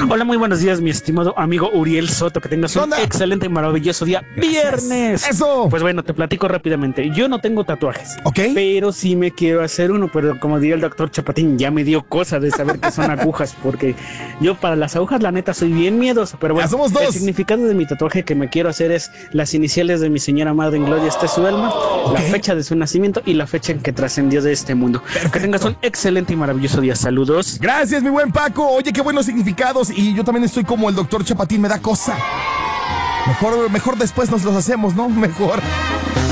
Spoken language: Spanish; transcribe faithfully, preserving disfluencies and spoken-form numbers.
Hola, muy buenos días, mi estimado amigo Uriel Soto. Que tengas un excelente y maravilloso día. Gracias. ¡Viernes! ¡Eso! Pues bueno, te platico rápidamente. Yo no tengo tatuajes. Ok. Pero sí me quiero hacer uno. Pero como diría el doctor Chapatín, ya me dio cosa de saber que son agujas. Porque yo para las agujas, la neta, soy bien miedoso. Pero bueno, ya somos dos. El significado de mi tatuaje que me quiero hacer es las iniciales de mi señora madre, en gloria esté su alma, okay. La fecha de su nacimiento y la fecha en que trascendió de este mundo. Perfecto. Que tengas un excelente y maravilloso día. Saludos. Gracias, mi buen Paco. Oye, qué buenos significados. Y yo también estoy como el doctor Chapatín, me da cosa. Mejor, mejor después nos los hacemos, ¿no? Mejor.